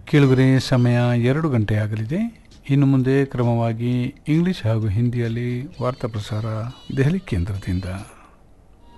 ಕೇಳುಗರೆ ಸಮಯ 2 ಗಂಟೆ ಆಗಲಿದೆ. ಇನ್ನು ಮುಂದೆ ಕ್ರಮವಾಗಿ ಇಂಗ್ಲಿಷ್ ಹಾಗೂ ಹಿಂದಿಯಲ್ಲಿ ವಾರ್ತಾ ಪ್ರಸಾರ ದೆಹಲಿ ಕೇಂದ್ರದಿಂದ.